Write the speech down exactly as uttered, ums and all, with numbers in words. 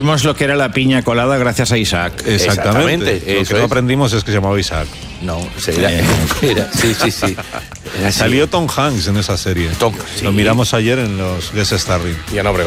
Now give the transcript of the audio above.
Vimos lo que era la piña colada gracias a Isaac. Exactamente. Exactamente, Lo eso que no es. aprendimos es que se llamaba Isaac. No, era, era, sí, sí, sí. Era así. Salió Tom Hanks en esa serie. Tom, sí. Lo miramos ayer en los Guest Starring. Ya no,